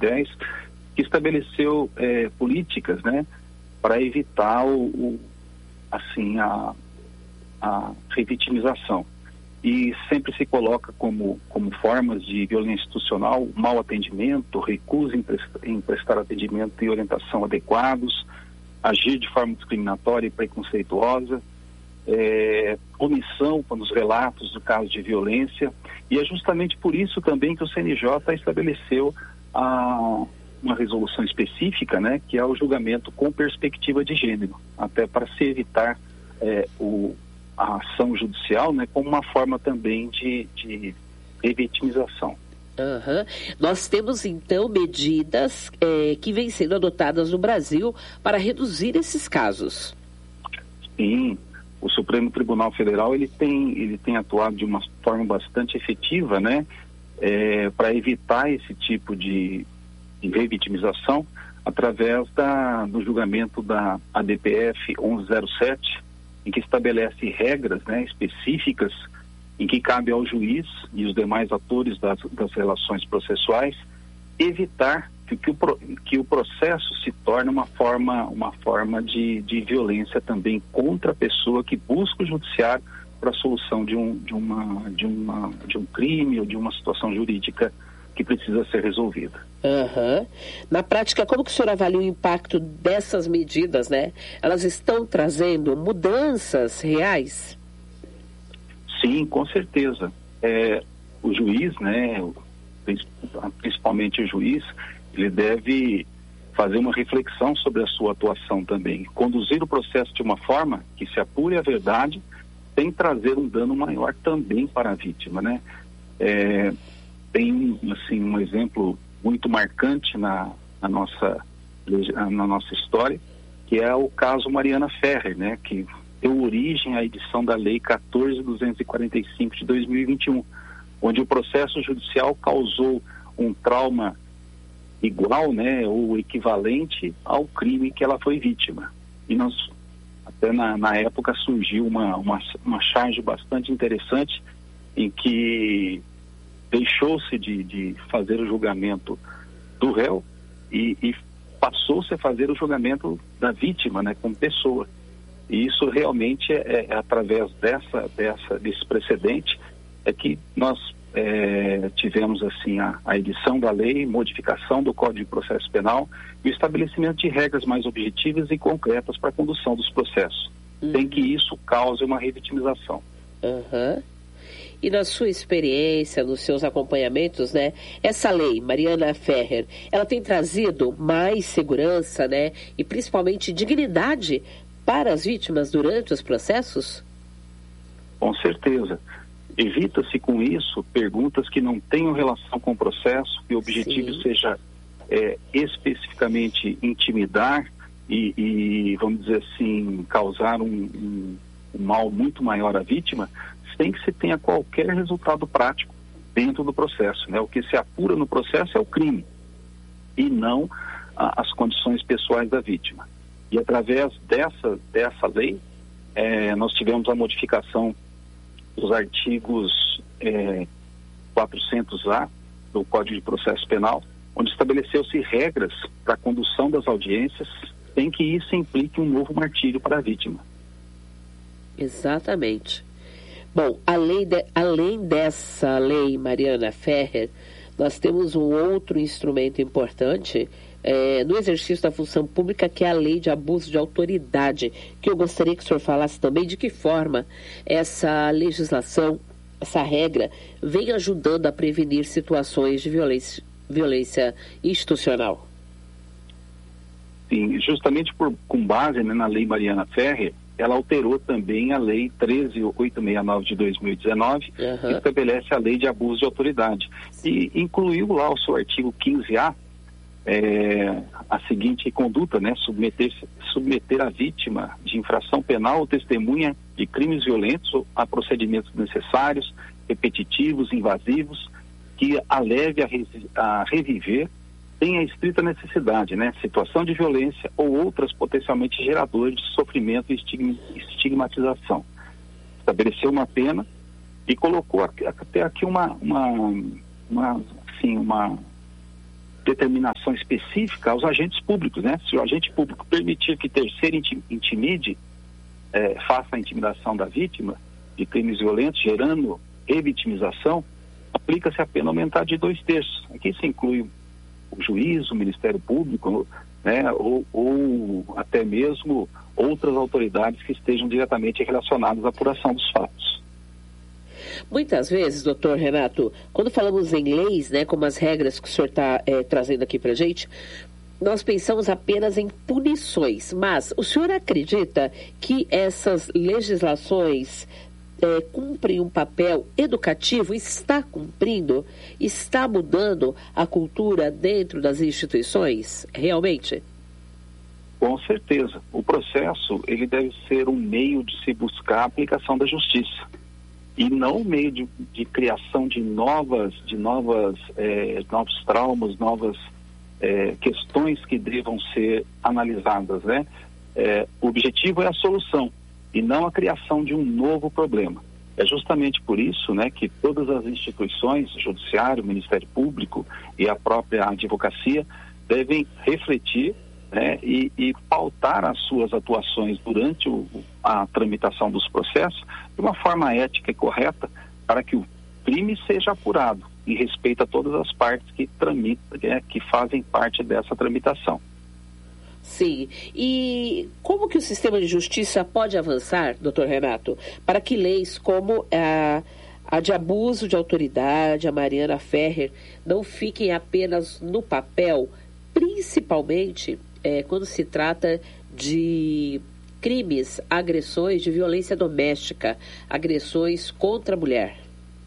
2010, que estabeleceu políticas, né, para evitar a revitimização. E sempre se coloca como formas de violência institucional, mau atendimento, recusa em prestar atendimento e orientação adequados, agir de forma discriminatória e preconceituosa, omissão nos relatos do caso de violência. E é justamente por isso também que o CNJ estabeleceu uma resolução específica, né, que é o julgamento com perspectiva de gênero, até para se evitar a ação judicial, né, como uma forma também de revitimização. Nós temos, então, medidas que vêm sendo adotadas no Brasil para reduzir esses casos. Sim, o Supremo Tribunal Federal ele tem atuado de uma forma bastante efetiva, né, para evitar esse tipo de revitimização através do julgamento da ADPF 1107, em que estabelece regras, né, específicas em que cabe ao juiz e os demais atores das relações processuais evitar que o processo se torne uma forma de violência também contra a pessoa que busca o judiciário para a solução de um crime ou de uma situação jurídica que precisa ser resolvida. Na prática, como que o senhor avalia o impacto dessas medidas, né? Elas estão trazendo mudanças reais? Sim, com certeza. O juiz, né, principalmente o juiz, ele deve fazer uma reflexão sobre a sua atuação também, conduzir o processo de uma forma que se apure a verdade, sem trazer um dano maior também para a vítima, né? Tem, assim, um exemplo muito marcante na nossa história, que é o caso Mariana Ferrer, né, que deu origem à edição da Lei 14.245 de 2021, onde o processo judicial causou um trauma igual, né, ou equivalente ao crime que ela foi vítima. E até na época surgiu uma charge bastante interessante em que deixou-se de fazer o julgamento do réu e passou-se a fazer o julgamento da vítima, né, como pessoa. E isso realmente é através desse precedente que nós tivemos assim a edição da lei, modificação do Código de Processo Penal e o estabelecimento de regras mais objetivas e concretas para a condução dos processos, sem que isso cause uma revitimização. E na sua experiência, nos seus acompanhamentos, né, essa lei, Mariana Ferrer, ela tem trazido mais segurança, né, e principalmente dignidade para as vítimas durante os processos? Com certeza. Evita-se com isso perguntas que não tenham relação com o processo, que o objetivo seja especificamente intimidar e, vamos dizer assim, causar um mal muito maior à vítima, sem que se tenha qualquer resultado prático dentro do processo, né? O que se apura no processo é o crime e não as condições pessoais da vítima. E através dessa lei, nós tivemos a modificação dos artigos 400A do Código de Processo Penal, onde estabeleceu-se regras para a condução das audiências, sem que isso implique um novo martírio para a vítima. Exatamente. Bom, além dessa lei Mariana Ferrer, nós temos um outro instrumento importante no exercício da função pública, que é a Lei de Abuso de Autoridade, que eu gostaria que o senhor falasse também de que forma essa legislação, essa regra, vem ajudando a prevenir situações de violência institucional. Sim, justamente com base, né, na Lei Mariana Ferrer, ela alterou também a Lei 13.869 de 2019, que estabelece a Lei de Abuso de Autoridade. E incluiu lá o seu artigo 15A, a seguinte conduta, né, submeter a vítima de infração penal ou testemunha de crimes violentos a procedimentos necessários, repetitivos, invasivos, que a leve a reviver sem a estrita necessidade, né, situação de violência ou outras potencialmente geradoras de sofrimento e estigmatização. Estabeleceu uma pena e colocou até aqui uma determinação específica aos agentes públicos, né? Se o agente público permitir que terceiro intimide, faça a intimidação da vítima de crimes violentos, gerando revitimização, aplica-se a pena aumentada de 2/3. Aqui se inclui o juiz, o Ministério Público, né? ou até mesmo outras autoridades que estejam diretamente relacionadas à apuração dos fatos. Muitas vezes, doutor Renato, quando falamos em leis, né, como as regras que o senhor está trazendo aqui para a gente, nós pensamos apenas em punições, mas o senhor acredita que essas legislações cumprem um papel educativo? Está cumprindo? Está mudando a cultura dentro das instituições, realmente? Com certeza. O processo, ele deve ser um meio de se buscar a aplicação da justiça e não um meio de criação de novos traumas, novas questões que devam ser analisadas, né? O objetivo é a solução e não a criação de um novo problema. É justamente por isso, né, que todas as instituições, Judiciário, Ministério Público e a própria advocacia devem refletir, né, e pautar as suas atuações durante a tramitação dos processos de uma forma ética e correta para que o crime seja apurado em respeito a todas as partes que tramitam, que fazem parte dessa tramitação. Sim. E como que o sistema de justiça pode avançar, doutor Renato, para que leis como a de abuso de autoridade, a Mariana Ferrer, não fiquem apenas no papel, principalmente quando se trata de crimes, agressões de violência doméstica, agressões contra a mulher?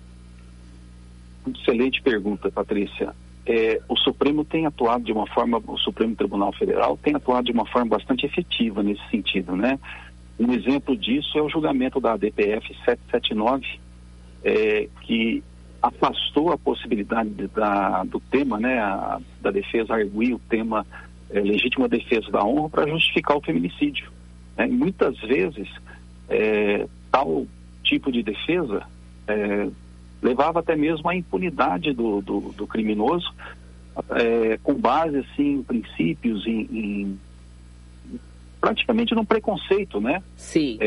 Excelente pergunta, Patrícia. O Supremo tem atuado de uma forma, o Supremo Tribunal Federal tem atuado de uma forma bastante efetiva nesse sentido, né? Um exemplo disso é o julgamento da ADPF 779, que afastou a possibilidade do tema, né, da defesa arguir o tema legítima defesa da honra para justificar o feminicídio, né? Muitas vezes tal tipo de defesa levava até mesmo à impunidade do criminoso, com base assim, em princípios, em praticamente num preconceito, né? Sim.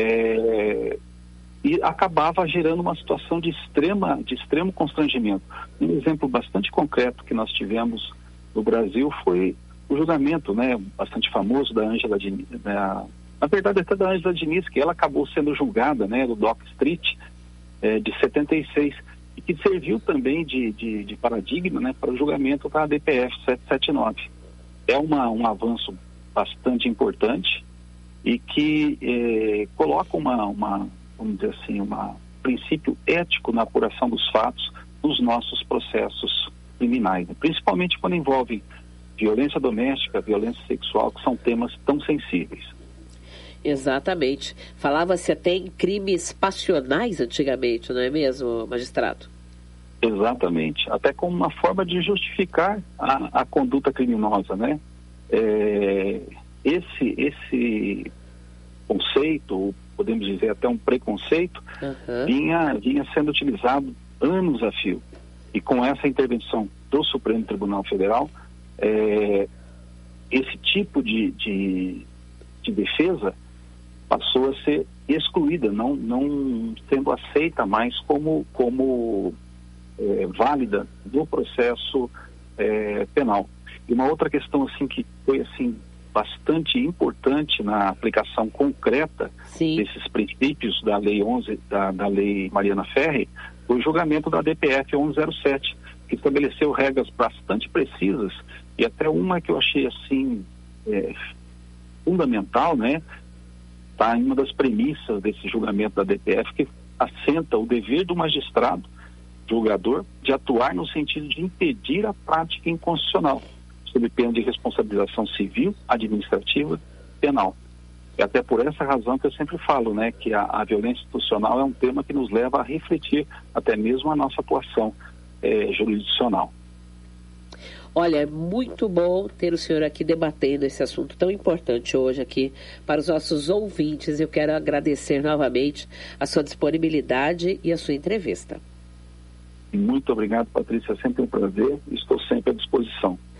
E acabava gerando uma situação de extremo constrangimento. Um exemplo bastante concreto que nós tivemos no Brasil foi o julgamento, né, bastante famoso da Ângela Diniz, na verdade até da Ângela Diniz, que ela acabou sendo julgada, né, do Dock Street, de 76, e que serviu também de paradigma, né, para o julgamento da ADPF 779. É um avanço bastante importante e que coloca vamos dizer assim, um princípio ético na apuração dos fatos nos nossos processos criminais, né? Principalmente quando envolve violência doméstica, violência sexual, que são temas tão sensíveis. Exatamente. Falava-se até em crimes passionais antigamente, não é mesmo, magistrado? Exatamente. Até como uma forma de justificar a conduta criminosa, né? Esse conceito, podemos dizer até um preconceito, vinha sendo utilizado anos a fio. E com essa intervenção do Supremo Tribunal Federal, esse tipo de defesa passou a ser excluída, não sendo aceita mais como válida no processo penal. E uma outra questão assim que foi assim bastante importante na aplicação concreta desses princípios da Lei 11, da Lei Mariana Ferrer, foi o julgamento da DPF 1107, que estabeleceu regras bastante precisas e até uma que eu achei assim fundamental, né? Está em uma das premissas desse julgamento da DPF, que assenta o dever do magistrado julgador de atuar no sentido de impedir a prática inconstitucional, sob pena de responsabilização civil, administrativa, penal. É até por essa razão que eu sempre falo, né, que a violência institucional é um tema que nos leva a refletir até mesmo a nossa atuação jurisdicional. Olha, é muito bom ter o senhor aqui debatendo esse assunto tão importante hoje aqui para os nossos ouvintes. Eu quero agradecer novamente a sua disponibilidade e a sua entrevista. Muito obrigado, Patrícia. É sempre um prazer. Estou sempre à disposição.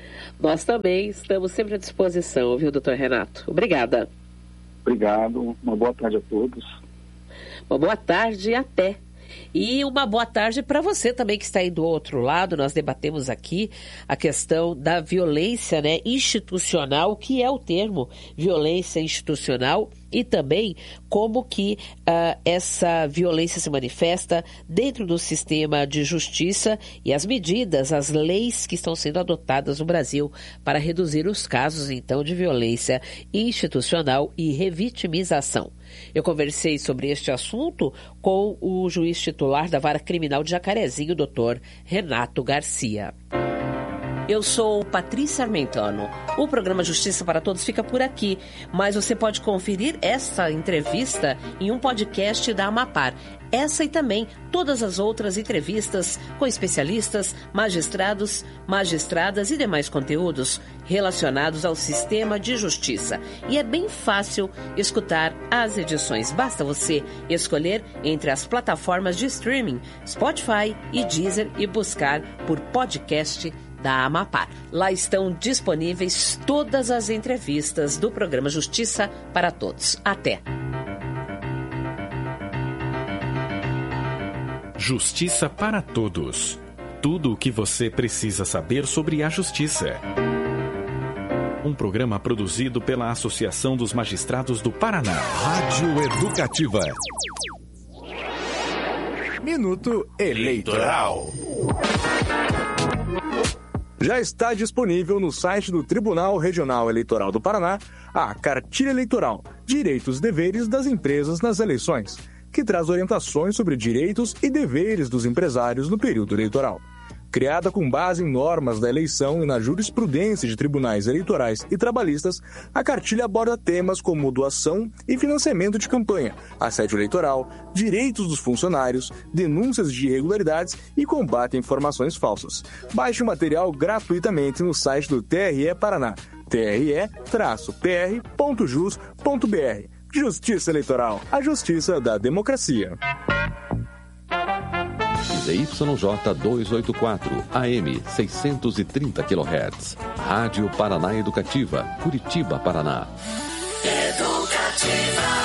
Nós também estamos sempre à disposição, viu, doutor Renato? Obrigada. Obrigado, uma boa tarde a todos. Uma boa tarde e até. E uma boa tarde para você também que está aí do outro lado. Nós debatemos aqui a questão da violência, né, institucional, que é o termo violência institucional, e também como que essa violência se manifesta dentro do sistema de justiça e as medidas, as leis que estão sendo adotadas no Brasil para reduzir os casos, então, de violência institucional e revitimização. Eu conversei sobre este assunto com o juiz titular da Vara Criminal de Jacarezinho, doutor Renato Garcia. Eu sou Patrícia Armentano. O programa Justiça para Todos fica por aqui, mas você pode conferir essa entrevista em um podcast da Amapar. Essa e também todas as outras entrevistas com especialistas, magistrados, magistradas e demais conteúdos relacionados ao sistema de justiça. E é bem fácil escutar as edições. Basta você escolher entre as plataformas de streaming, Spotify e Deezer, e buscar por podcast da Amapar. Lá estão disponíveis todas as entrevistas do programa Justiça para Todos. Até! Justiça para Todos. Tudo o que você precisa saber sobre a justiça. Um programa produzido pela Associação dos Magistrados do Paraná. Rádio Educativa. Minuto Eleitoral. Já está disponível no site do Tribunal Regional Eleitoral do Paraná a Cartilha Eleitoral, Direitos e Deveres das Empresas nas Eleições, que traz orientações sobre direitos e deveres dos empresários no período eleitoral. Criada com base em normas da eleição e na jurisprudência de tribunais eleitorais e trabalhistas, a cartilha aborda temas como doação e financiamento de campanha, assédio eleitoral, direitos dos funcionários, denúncias de irregularidades e combate a informações falsas. Baixe o material gratuitamente no site do TRE Paraná, tre-pr.jus.br. Justiça Eleitoral, a justiça da democracia. ZYJ 284, AM 630 kHz. Rádio Paraná Educativa, Curitiba, Paraná. Educativa.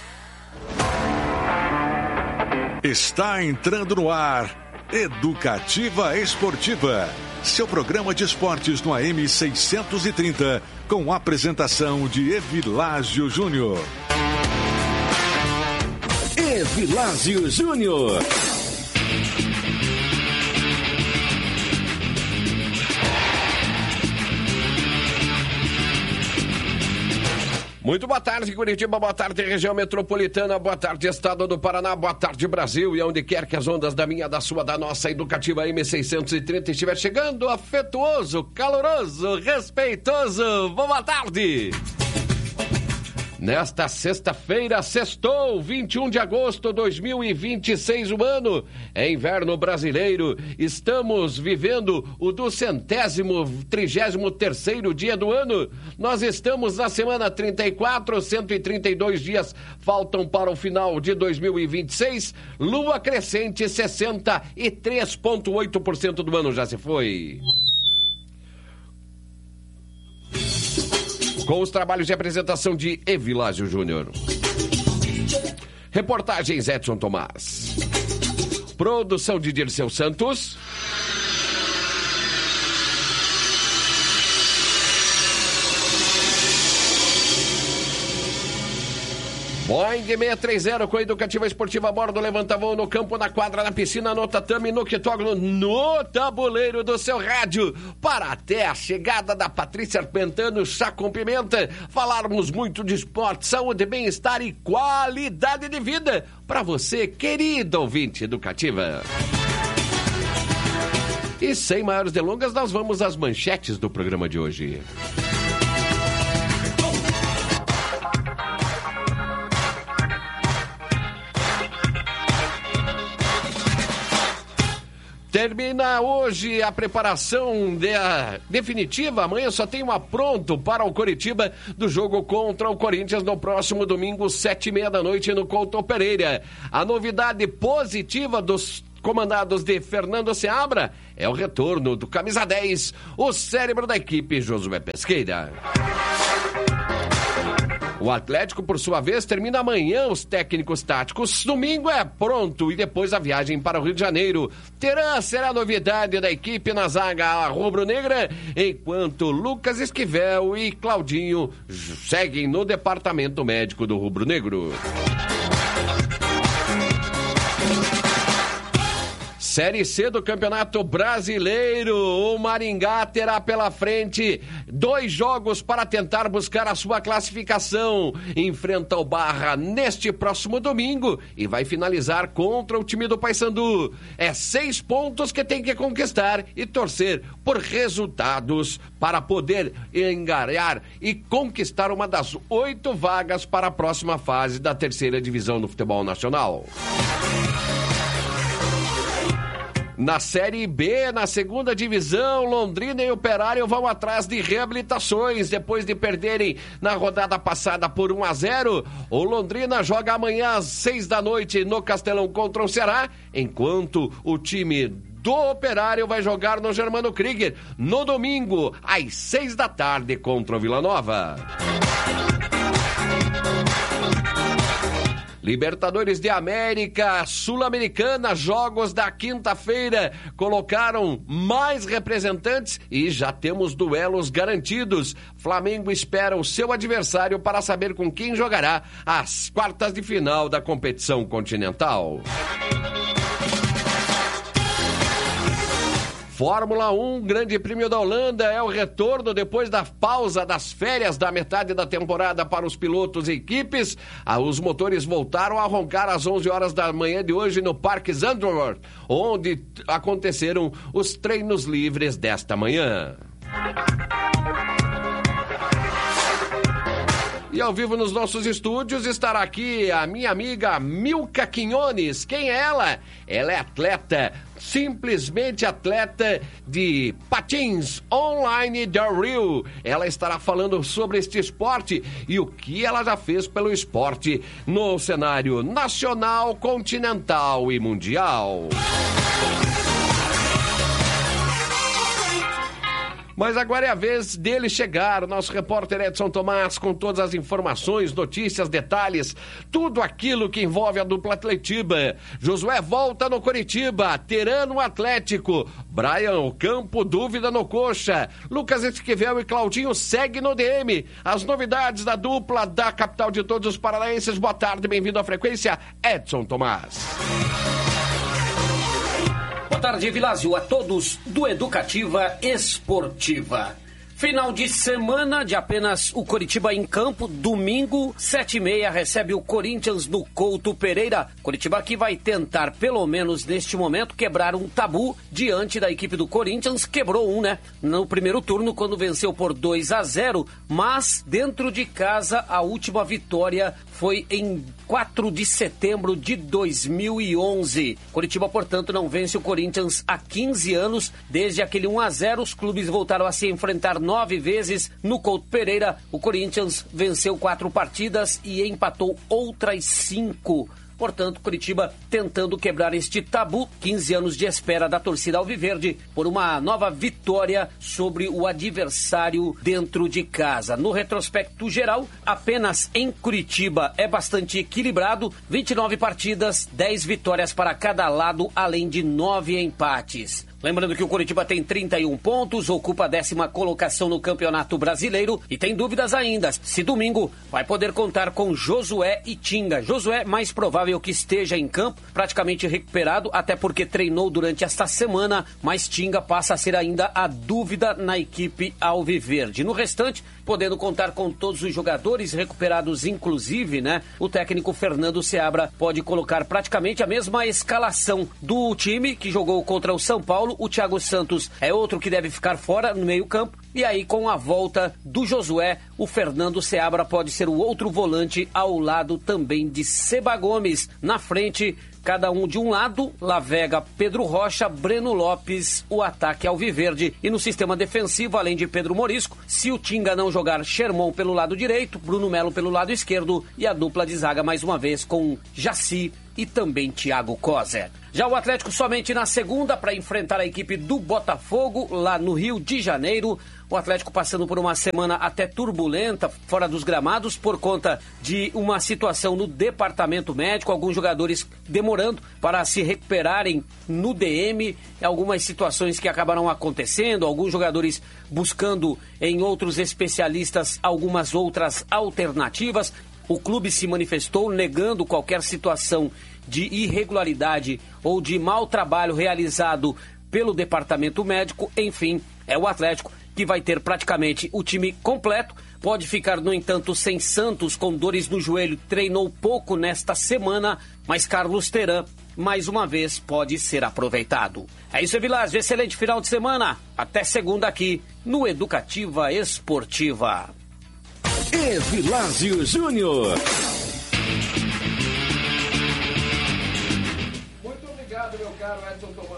Está entrando no ar Educativa Esportiva, seu programa de esportes no AM 630, com apresentação de Evilásio Júnior. Evilásio Júnior. Muito boa tarde, Curitiba, boa tarde, região metropolitana, boa tarde, estado do Paraná, boa tarde, Brasil, e onde quer que as ondas da minha, da sua, da nossa Educativa M630 estiver chegando, afetuoso, caloroso, respeitoso, boa tarde! Nesta sexta-feira, sextou, 21 de agosto de 2026, o ano é inverno brasileiro. Estamos vivendo o 233º dia do ano. Nós estamos na semana 34, 132 dias faltam para o final de 2026. Lua crescente, 63,8% do ano já se foi. Com os trabalhos de apresentação de Evilásio Júnior. Reportagens Edson Tomás. Produção de Dirceu Santos. Boeing 630 com a Educativa Esportiva a bordo, levanta voo no campo, na quadra, na piscina, no tatame, no octógono, no tabuleiro do seu rádio, para até a chegada da Patrícia Armentano, chá com pimenta, falarmos muito de esporte, saúde, bem-estar e qualidade de vida para você, querido ouvinte Educativa. E sem maiores delongas, nós vamos às manchetes do programa de hoje. Termina hoje a preparação definitiva. Amanhã só tem uma pronto para o Coritiba do jogo contra o Corinthians no próximo domingo, 7h30 da noite, no Couto Pereira. A novidade positiva dos comandados de Fernando Seabra, é o retorno do camisa 10, o cérebro da equipe, Josué Pesqueira. O Atlético, por sua vez, termina amanhã os técnicos táticos. Domingo é pronto e depois a viagem para o Rio de Janeiro. Terã será a novidade da equipe na zaga rubro-negra, enquanto Lucas Esquivel e Claudinho seguem no departamento médico do rubro-negro. Série C do Campeonato Brasileiro, o Maringá terá pela frente 2 jogos para tentar buscar a sua classificação. Enfrenta o Barra neste próximo domingo e vai finalizar contra o time do Paysandu. É 6 pontos que tem que conquistar e torcer por resultados para poder engarear e conquistar uma das 8 vagas para a próxima fase da 3ª divisão do futebol nacional. Na Série B, na 2ª divisão, Londrina e Operário vão atrás de reabilitações. Depois de perderem na rodada passada por 1-0, o Londrina joga amanhã às 6 da noite no Castelão contra o Ceará, enquanto o time do Operário vai jogar no Germano Krieger no domingo, às 6 da tarde contra o Vila Nova. Libertadores de América, Sul-Americana, jogos da quinta-feira colocaram mais representantes e já temos duelos garantidos. Flamengo espera o seu adversário para saber com quem jogará as quartas de final da competição continental. Fórmula 1, Grande Prêmio da Holanda, é o retorno depois da pausa das férias da metade da temporada para os pilotos e equipes. Os motores voltaram a roncar às 11 horas da manhã de hoje no Parque Zandvoort, onde aconteceram os treinos livres desta manhã. E ao vivo nos nossos estúdios estará aqui a minha amiga Milka Quinones. Quem é ela? Ela é atleta, simplesmente atleta de patins online da Rio. Ela estará falando sobre este esporte e o que ela já fez pelo esporte no cenário nacional, continental e mundial. Mas agora é a vez dele chegar, o nosso repórter Edson Tomás, com todas as informações, notícias, detalhes, tudo aquilo que envolve a dupla Atletiba. Josué volta no Coritiba, Terã no Atlético, Brian Ocampo, dúvida no Coxa, Lucas Esquivel e Claudinho segue no DM. As novidades da dupla da capital de todos os paranaenses. Boa tarde, bem-vindo à frequência, Edson Tomás. Boa tarde, Vilásio, a todos do Educativa Esportiva. Final de semana de apenas o Coritiba em campo. Domingo, 7h30, recebe o Corinthians no Couto Pereira. Coritiba que vai tentar, pelo menos neste momento, quebrar um tabu diante da equipe do Corinthians. Quebrou né? No primeiro turno, quando venceu por 2-0. Mas, dentro de casa, a última vitória foi em 4 de setembro de 2011. Coritiba, portanto, não vence o Corinthians há 15 anos. Desde aquele 1-0, os clubes voltaram a se enfrentar 9 vezes no Couto Pereira. O Corinthians venceu 4 partidas e empatou outras 5. Portanto, Coritiba tentando quebrar este tabu, 15 anos de espera da torcida alviverde por uma nova vitória sobre o adversário dentro de casa. No retrospecto geral, apenas em Curitiba é bastante equilibrado, 29 partidas, 10 vitórias para cada lado, além de 9 empates. Lembrando que o Coritiba tem 31 pontos, ocupa a 10ª colocação no Campeonato Brasileiro e tem dúvidas ainda se domingo vai poder contar com Josué e Tinga. Josué mais provável que esteja em campo, praticamente recuperado, até porque treinou durante esta semana, mas Tinga passa a ser ainda a dúvida na equipe alviverde. No restante, podendo contar com todos os jogadores recuperados, inclusive, o técnico Fernando Seabra pode colocar praticamente a mesma escalação do time que jogou contra o São Paulo. O Thiago Santos é outro que deve ficar fora no meio-campo. E aí, com a volta do Josué, o Fernando Seabra pode ser o outro volante ao lado também de Seba Gomes. Na frente, cada um de um lado, Lavega, Pedro Rocha, Breno Lopes, o ataque alviverde. E no sistema defensivo, além de Pedro Morisco, se o Tinga não jogar, Sherman pelo lado direito, Bruno Melo pelo lado esquerdo e a dupla de zaga mais uma vez com Jaci e também Thiago Coser. Já o Atlético somente na segunda para enfrentar a equipe do Botafogo lá no Rio de Janeiro. O Atlético passando por uma semana até turbulenta fora dos gramados por conta de uma situação no departamento médico, alguns jogadores demorando para se recuperarem no DM, algumas situações que acabaram acontecendo, alguns jogadores buscando em outros especialistas algumas outras alternativas. O clube se manifestou negando qualquer situação de irregularidade ou de mau trabalho realizado pelo departamento médico. Enfim, é o Atlético que vai ter praticamente o time completo. Pode ficar, no entanto, sem Santos, com dores no joelho, treinou pouco nesta semana, mas Carlos Teran, mais uma vez, pode ser aproveitado. É isso, Evilásio, excelente final de semana. Até segunda aqui no Educativa Esportiva. Evilásio Júnior. Muito obrigado, meu caro Edson Tomás.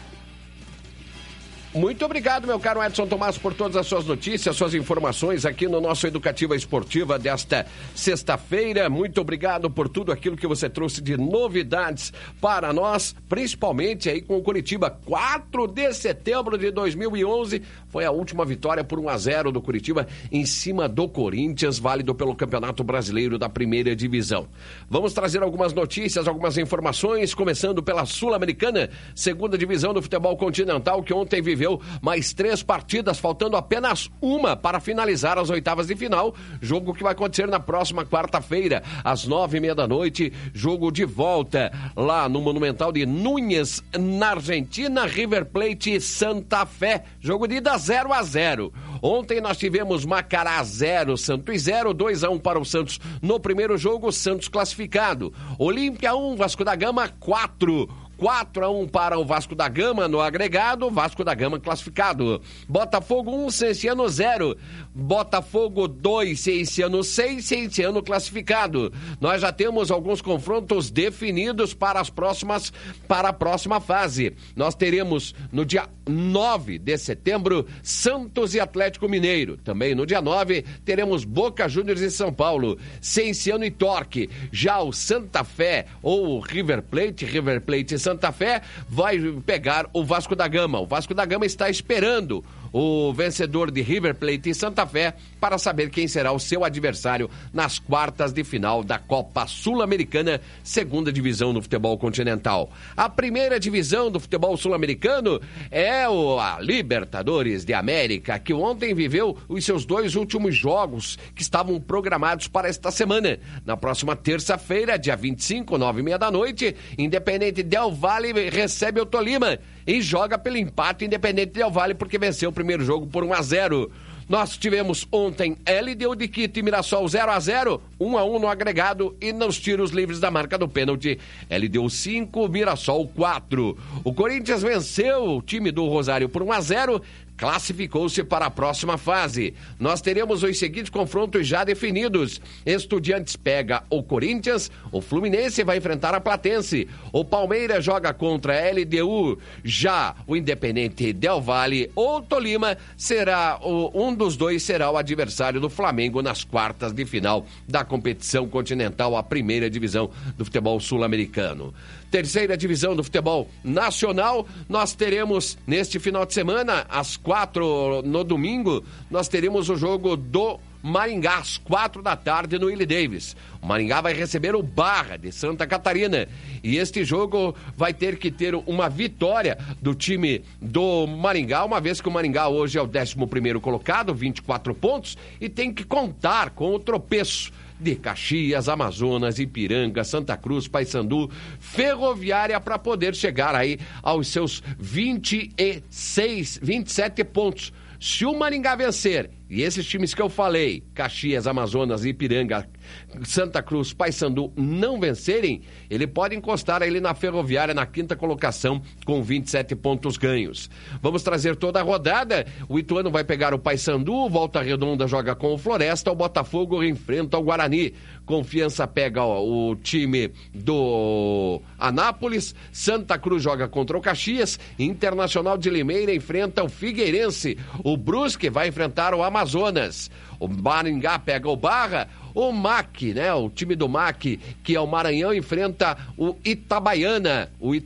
Muito obrigado, meu caro Edson Tomás, por todas as suas notícias, suas informações aqui no nosso Educativa Esportiva desta sexta-feira. Muito obrigado por tudo aquilo que você trouxe de novidades para nós, principalmente aí com o Curitiba. 4 de setembro de 2011 foi a última vitória por 1-0 do Curitiba em cima do Corinthians, válido pelo Campeonato Brasileiro da Primeira Divisão. Vamos trazer algumas notícias, algumas informações, começando pela Sul-Americana, segunda divisão do futebol continental, que ontem viveu mais 3 partidas, faltando apenas uma para finalizar as oitavas de final, jogo que vai acontecer na próxima quarta-feira, às 9h30 da noite, jogo de volta lá no Monumental de Núñez, na Argentina, River Plate e Santa Fé, jogo de ida 0-0. Ontem nós tivemos Macará 0, Santos 0, 2-1 para o Santos no primeiro jogo, Santos classificado. Olímpia 1, Vasco da Gama 4-1 para o Vasco da Gama no agregado, Vasco da Gama classificado. Botafogo 1, Cienciano 0. Botafogo 2, Cienciano 6, Cienciano classificado. Nós já temos alguns confrontos definidos para a próxima fase. Nós teremos no dia 9 de setembro, Santos e Atlético Mineiro. Também no dia 9, teremos Boca Juniors e São Paulo, Cienciano e Torque. Já o Santa Fé ou River Plate e Santa Fé vai pegar o Vasco da Gama. O Vasco da Gama está esperando o vencedor de River Plate e Santa Fé para saber quem será o seu adversário nas quartas de final da Copa Sul-Americana, segunda divisão do futebol continental. A primeira divisão do futebol sul-americano é a Libertadores de América, que ontem viveu os seus 2 últimos jogos que estavam programados para esta semana. Na próxima terça-feira, dia 25, 9h30 da noite, Independente Del Valle recebe o Tolima e joga pelo empate Independente Del Valle, porque venceu o primeiro jogo por 1-0. Nós tivemos ontem LDU de Quito e Mirassol 0-0, 1-1 no agregado e nos tiros livres da marca do pênalti. LDU 5, Mirassol 4. O Corinthians venceu o time do Rosário por 1-0, classificou-se para a próxima fase. Nós teremos os seguintes confrontos já definidos. Estudiantes pega o Corinthians, o Fluminense vai enfrentar a Platense, o Palmeiras joga contra a LDU, já o Independente Del Valle ou Tolima será um dos dois será o adversário do Flamengo nas quartas de final da competição continental, a primeira divisão do futebol sul-americano. Terceira divisão do futebol nacional, nós teremos neste final de semana, às 4 no domingo, nós teremos o jogo do Maringá, às 4 da tarde no Willie Davis. O Maringá vai receber o Barra de Santa Catarina e este jogo vai ter que ter uma vitória do time do Maringá, uma vez que o Maringá hoje é o 11º colocado, 24 pontos, e tem que contar com o tropeço de Caxias, Amazonas, Ipiranga, Santa Cruz, Paysandu, Ferroviária, para poder chegar aí aos seus 27 pontos. Se o Maringá vencer, e esses times que eu falei, Caxias, Amazonas, Ipiranga, Santa Cruz, Paysandu, não vencerem, ele pode encostar ele na Ferroviária na 5ª colocação com 27 pontos ganhos. Vamos trazer toda a rodada. O Ituano vai pegar o Paysandu, Volta Redonda joga com o Floresta, o Botafogo enfrenta o Guarani. Confiança pega o time do Anápolis, Santa Cruz joga contra o Caxias, Internacional de Limeira enfrenta o Figueirense, o Brusque vai enfrentar o Amazonas, o Maringá pega o Barra, O MAC, né? O time do MAC, que é o Maranhão, enfrenta o Itabaiana.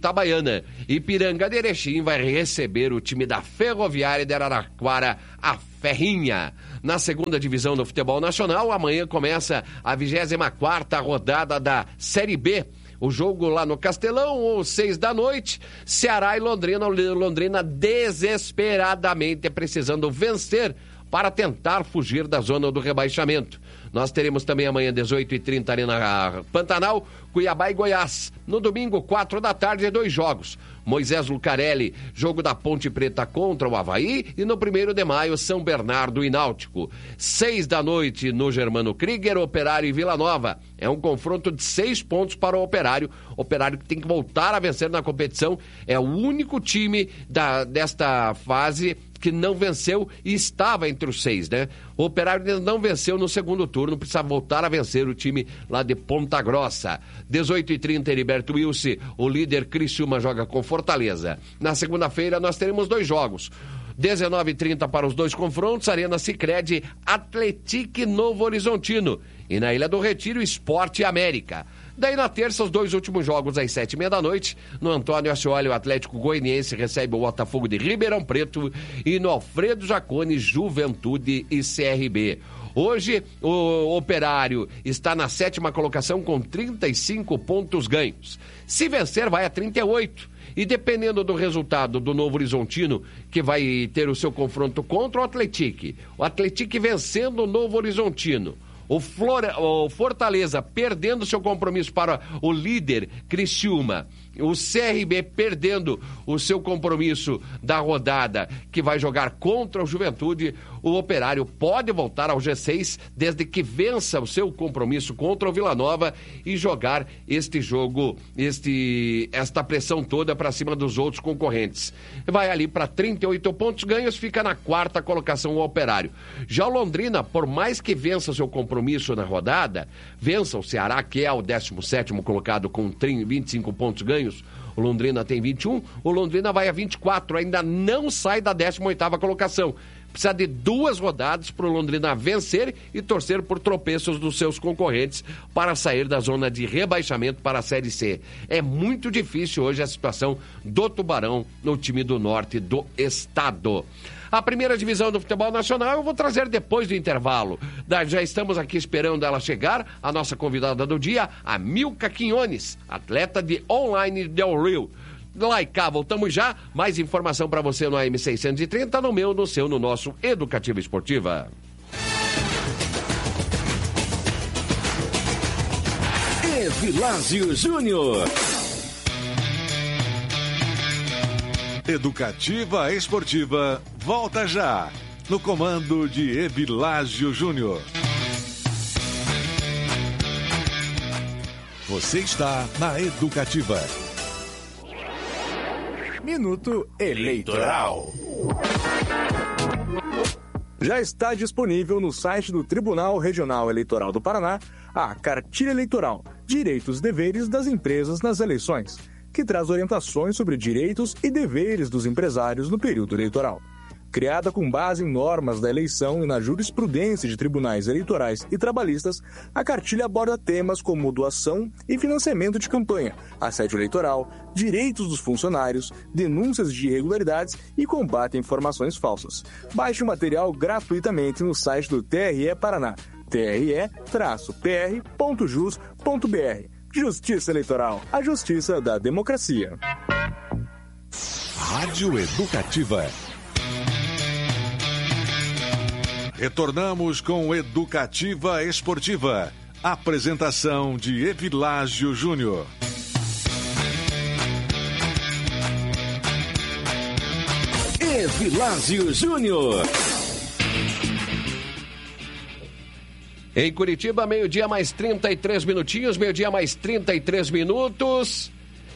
Ipiranga de Erechim vai receber o time da Ferroviária de Araraquara, a Ferrinha. Na segunda divisão do futebol nacional, amanhã começa a 24ª rodada da Série B. O jogo lá no Castelão, às 6 da noite, Ceará e Londrina. Londrina desesperadamente precisando vencer para tentar fugir da zona do rebaixamento. Nós teremos também amanhã, 18h30, Arena Pantanal, Cuiabá e Goiás. No domingo, 4 da tarde, 2 jogos. Moisés Lucarelli, jogo da Ponte Preta contra o Avaí. E no 1º de maio, São Bernardo e Náutico. 6 da noite, no Germano Krieger, Operário e Vila Nova. É um confronto de 6 pontos para o Operário. Operário que tem que voltar a vencer na competição. É o único time desta fase que não venceu e estava entre os 6, né? O Operário ainda não venceu no segundo turno, precisa voltar a vencer o time lá de Ponta Grossa. 18h30, Heriberto Wilson, o líder Criciúma joga com Fortaleza. Na segunda-feira nós teremos 2 jogos. 19h30 para os 2 confrontos, Arena Sicredi, Atlético Novo Horizontino. E na Ilha do Retiro, Sport América. Daí na terça, os 2 últimos jogos às 7h30 da noite. No Antônio Ascioli, o Atlético Goianiense recebe o Botafogo de Ribeirão Preto. E no Alfredo Jaconi, Juventude e CRB. Hoje, o Operário está na 7ª colocação com 35 pontos ganhos. Se vencer, vai a 38. E dependendo do resultado do Novo Horizontino, que vai ter o seu confronto contra o Atlético. O Atlético vencendo o Novo Horizontino. O Fortaleza perdendo seu compromisso para o líder Criciúma. O CRB perdendo o seu compromisso da rodada, que vai jogar contra o Juventude. O Operário pode voltar ao G6 desde que vença o seu compromisso contra o Vila Nova e jogar este jogo, esta pressão toda para cima dos outros concorrentes. Vai ali para 38 pontos ganhos, fica na 4ª colocação o Operário. Já o Londrina, por mais que vença seu compromisso na rodada, vença o Ceará, que é o 17º colocado com 25 pontos ganhos. O Londrina tem 21, o Londrina vai a 24, ainda não sai da 18ª colocação. Precisa de 2 rodadas para o Londrina vencer e torcer por tropeços dos seus concorrentes para sair da zona de rebaixamento para a Série C. É muito difícil hoje a situação do Tubarão no time do norte do estado. A primeira divisão do futebol nacional eu vou trazer depois do intervalo. Já estamos aqui esperando ela chegar, a nossa convidada do dia, a Milka Quinones, atleta de online Del Rio. Lá e cá, voltamos já. Mais informação para você no AM630, no meu, no seu, no nosso Educativa Esportiva. Evilásio Júnior. Educativa Esportiva volta já, no comando de Evilásio Júnior. Você está na Educativa. Minuto Eleitoral. Já está disponível no site do Tribunal Regional Eleitoral do Paraná a Cartilha Eleitoral, Direitos e Deveres das Empresas nas Eleições, que traz orientações sobre direitos e deveres dos empresários no período eleitoral. Criada com base em normas da eleição e na jurisprudência de tribunais eleitorais e trabalhistas, a cartilha aborda temas como doação e financiamento de campanha, assédio eleitoral, direitos dos funcionários, denúncias de irregularidades e combate a informações falsas. Baixe o material gratuitamente no site do TRE Paraná, tre-pr.jus.br. Justiça Eleitoral, a justiça da democracia. Rádio Educativa. Retornamos com Educativa Esportiva. Apresentação de Evilásio Júnior. Evilásio Júnior. Em Curitiba, meio-dia mais 33 minutinhos, meio-dia mais 33 minutos.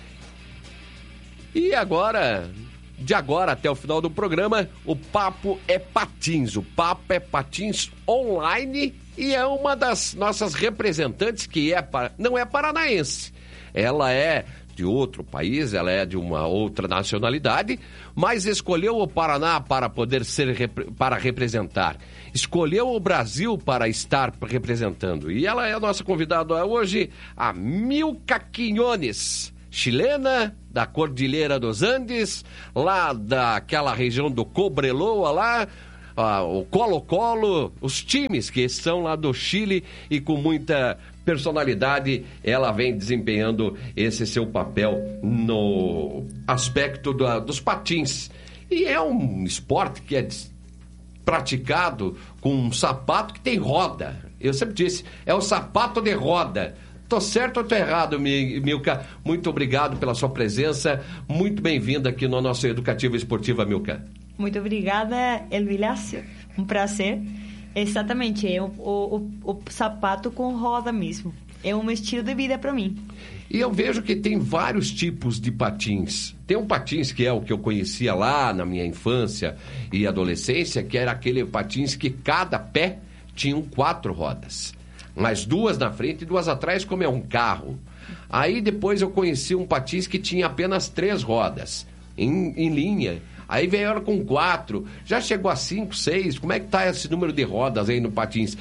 E agora, de agora até o final do programa, o Papo é Patins. O Papo é Patins online e é uma das nossas representantes que não é paranaense. ela é de outro país, ela é de uma outra nacionalidade, mas escolheu o Paraná para poder para representar. Escolheu o Brasil para estar representando. E ela é a nossa convidada hoje, a Milka Quiñones, chilena, da Cordilheira dos Andes, lá daquela região do Cobreloa, lá, o Colo-Colo, os times que estão lá do Chile e com muita personalidade, ela vem desempenhando esse seu papel no aspecto dos patins. E é um esporte que é praticado com um sapato que tem roda. Eu sempre disse, é o sapato de roda. Tô certo ou tô errado, Milka? Muito obrigado pela sua presença. Muito bem-vinda aqui no nosso Educativa Esportiva, Milka. Muito obrigada, Elvilásio. Um prazer. Exatamente, é o sapato com roda mesmo. É um estilo de vida para mim. E eu vejo que tem vários tipos de patins. Tem um patins que é o que eu conhecia lá na minha infância e adolescência, que era aquele patins que cada pé tinha 4 rodas. Mas 2 na frente e 2 atrás, como é um carro. Aí depois eu conheci um patins que tinha apenas 3 rodas, em linha. Aí veio com 4, já chegou a 5, 6, como é que tá esse número de rodas aí no patins?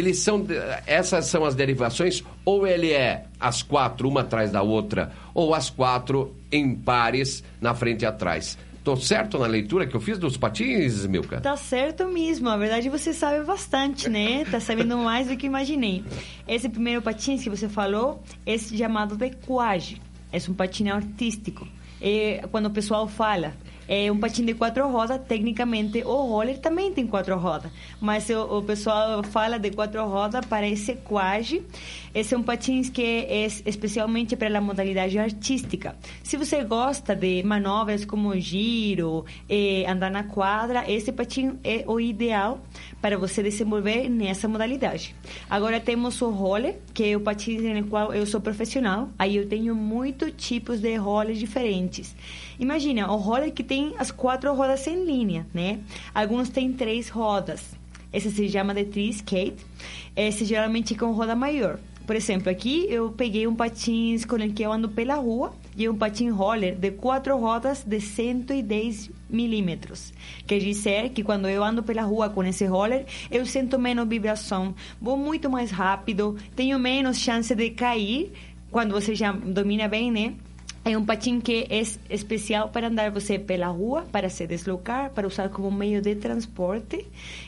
Essas são as derivações, ou ele é as 4, uma atrás da outra, ou as 4 em pares, na frente e atrás. Tô certo na leitura que eu fiz dos patins, Milka? Tá certo mesmo, na verdade você sabe bastante, né? Tá sabendo mais do que imaginei. Esse primeiro patins que você falou é chamado de quad, é um patinho artístico. Quando o pessoal fala... É um patinho de 4 rodas, tecnicamente o roller também tem 4 rodas, mas o pessoal fala de 4 rodas para esse quad. Esse é um patinho que é especialmente para a modalidade artística. Se você gosta de manobras como giro, andar na quadra, esse patinho é o ideal para você desenvolver nessa modalidade. Agora temos o roller, que é o patinho no qual eu sou profissional. Aí eu tenho muitos tipos de rollers diferentes. Imagina, o roller que tem as 4 rodas em linha, né? Alguns têm 3 rodas. Esse se chama de tree skate. Esse geralmente com roda maior. Por exemplo, aqui eu peguei um patins com o que eu ando pela rua e um patinho roller de 4 rodas de 110 milímetros. Quer dizer que quando eu ando pela rua com esse roller, eu sinto menos vibração, vou muito mais rápido, tenho menos chance de cair quando você já domina bem, né? É um patinho que é especial para andar você pela rua, para se deslocar, para usar como meio de transporte.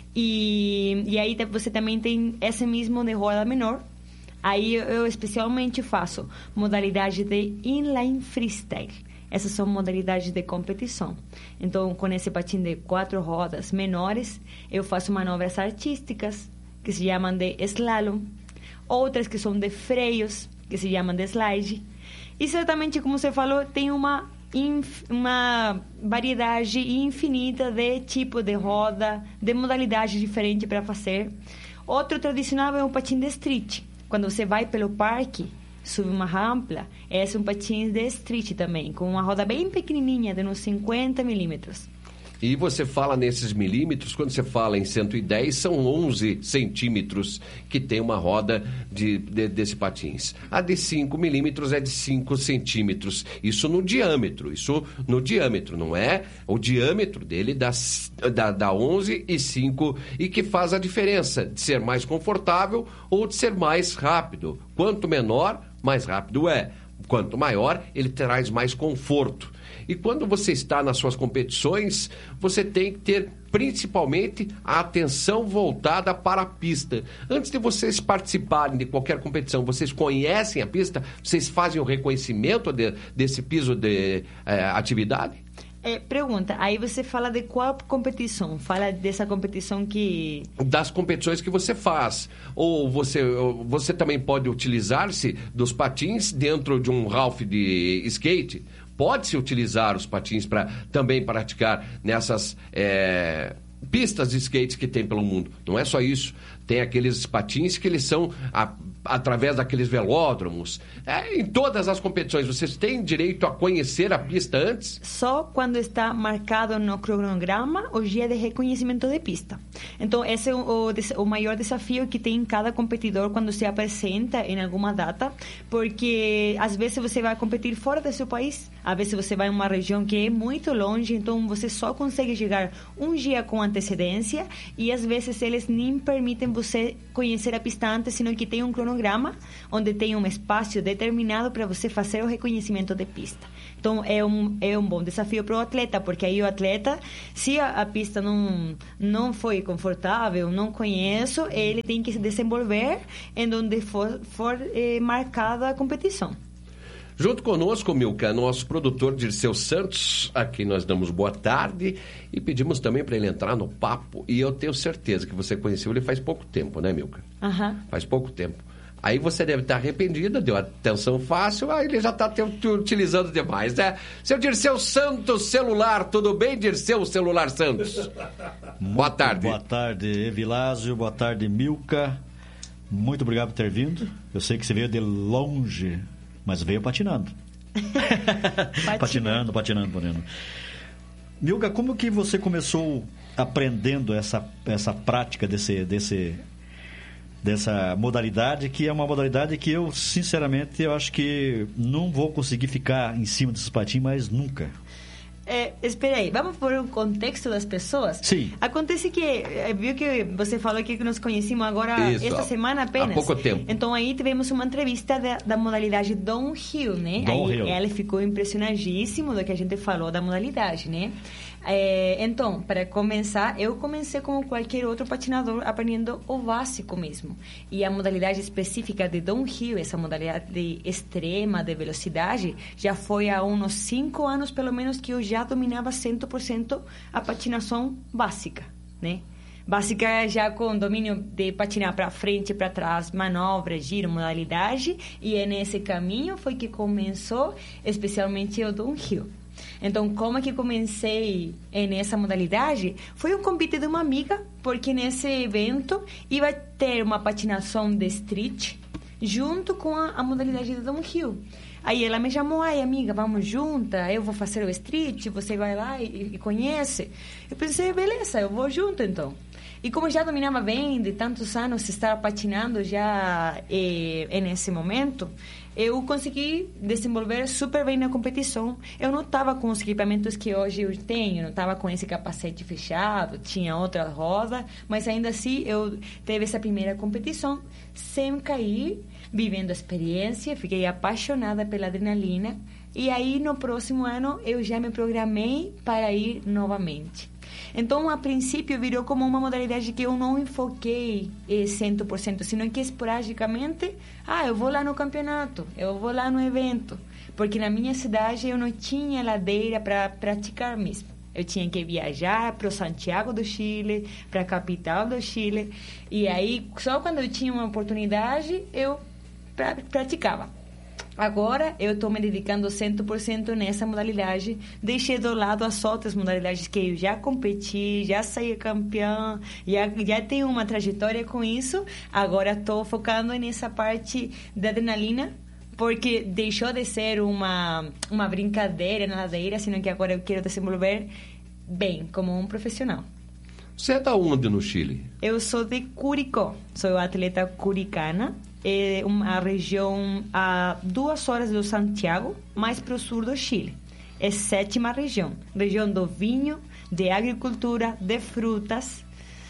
E aí você também tem esse mesmo de roda menor. Aí eu especialmente faço modalidade de inline freestyle. Essas são modalidades de competição. Então, com esse patinho de 4 rodas menores, eu faço manobras artísticas, que se chamam de slalom. Outras que são de freios, que se chamam de slide. E certamente, como você falou, tem uma variedade infinita de tipo de roda, de modalidades diferentes para fazer. Outro tradicional é o patinho de street. Quando você vai pelo parque, sube uma rampa, esse é um patinho de street também, com uma roda bem pequenininha, de uns 50 milímetros. E você fala nesses milímetros, quando você fala em 110, são 11 centímetros que tem uma roda desse patins. A de 5 milímetros é de 5 centímetros. Isso no diâmetro, não é? O diâmetro dele dá 11 e 5, e que faz a diferença de ser mais confortável ou de ser mais rápido. Quanto menor, mais rápido é. Quanto maior, ele traz mais conforto. E quando você está nas suas competições, você tem que ter principalmente a atenção voltada para a pista. Antes de vocês participarem de qualquer competição, vocês conhecem a pista? Vocês fazem o reconhecimento desse piso de atividade? Pergunta, aí você fala de qual competição? Fala dessa competição que... Das competições que você faz. Ou você também pode utilizar-se dos patins dentro de um Ralph de skate? Pode-se utilizar os patins para também praticar nessas pistas de skate que tem pelo mundo. Não é só isso. Tem aqueles patins que eles são através daqueles velódromos, em todas as competições, vocês têm direito a conhecer a pista antes? Só quando está marcado no cronograma o dia de reconhecimento de pista. Então, esse é o maior desafio que tem cada competidor quando se apresenta em alguma data, porque às vezes você vai competir fora do seu país, às vezes você vai em uma região que é muito longe, então você só consegue chegar um dia com antecedência e às vezes eles nem permitem você conhecer a pista antes, sino que tem um cronograma onde tem um espaço determinado para você fazer o reconhecimento de pista. Então, é um bom desafio para o atleta, porque aí o atleta, se a pista não foi confortável, não conheço, ele tem que se desenvolver em onde for marcada a competição. Junto conosco, Milka, nosso produtor Dirceu Santos, a quem nós damos boa tarde e pedimos também para ele entrar no papo. E eu tenho certeza que você conheceu ele faz pouco tempo, né, Milka? Faz pouco tempo. Aí você deve estar arrependida, deu atenção fácil, aí ele já está te utilizando demais, né? Seu Dirceu Santos, celular, tudo bem, Dirceu Celular Santos? Boa tarde. Boa tarde, Evilásio, boa tarde, Milka. Muito obrigado por ter vindo. Eu sei que você veio de longe, mas veio patinando. patinando. Milka, como que você começou aprendendo essa prática dessa modalidade, que é uma modalidade que eu, sinceramente, eu acho que não vou conseguir ficar em cima desses patins mais nunca. Espera aí, vamos pôr o contexto das pessoas? Sim. Acontece que, viu que você falou aqui que nos conhecemos agora esta semana apenas? Há pouco tempo. Então aí tivemos uma entrevista da modalidade Downhill, né? Downhill. Aí ela ficou impressionadíssima do que a gente falou da modalidade, né? Então, para começar, eu comecei como qualquer outro patinador aprendendo o básico mesmo. E a modalidade específica de Downhill, essa modalidade extrema de velocidade, já foi há uns 5 anos, pelo menos, que eu já dominava 100% a patinação básica, né? Básica já com domínio de patinar para frente, para trás, manobra, giro, modalidade. E é nesse caminho foi que começou especialmente o Downhill. Então, como é que comecei nessa modalidade? Foi um convite de uma amiga, porque nesse evento ia ter uma patinação de street junto com a modalidade de Downhill. Aí ela me chamou, amiga, vamos juntas, eu vou fazer o street, você vai lá e conhece. Eu pensei, beleza, eu vou junto então. E como já dominava bem, de tantos anos estar patinando já nesse momento, eu consegui desenvolver super bem na competição. Eu não estava com os equipamentos que hoje eu tenho, não estava com esse capacete fechado, tinha outra roda, mas ainda assim eu teve essa primeira competição sem cair, vivendo a experiência, fiquei apaixonada pela adrenalina e aí no próximo ano eu já me programei para ir novamente. Então, a princípio, virou como uma modalidade que eu não enfoquei 100%, sino que esporadicamente, eu vou lá no campeonato, eu vou lá no evento. Porque na minha cidade eu não tinha ladeira para praticar mesmo. Eu tinha que viajar para o Santiago do Chile, para a capital do Chile. E aí, só quando eu tinha uma oportunidade, eu praticava. Agora, eu estou me dedicando 100% nessa modalidade. Deixei do lado as outras modalidades que eu já competi, já saí campeã, já tenho uma trajetória com isso. Agora, estou focando nessa parte da adrenalina, porque deixou de ser uma brincadeira na ladeira, sino que agora eu quero desenvolver bem, como um profissional. Você é da onde no Chile? Eu sou de Curicó, sou atleta curicana. É uma região a 2 horas do Santiago, mais para o sul do Chile. É 7ª região. Região do vinho, de agricultura, de frutas.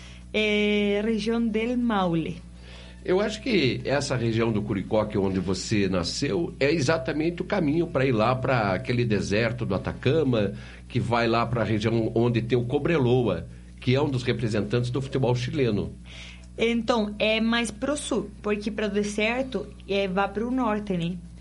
É região del Maule. Eu acho que essa região do Curicó, que é onde você nasceu, é exatamente o caminho para ir lá para aquele deserto do Atacama, que vai lá para a região onde tem o Cobreloa, que é um dos representantes do futebol chileno. Então, é mais pro sul, porque para o deserto vai para o norte, né?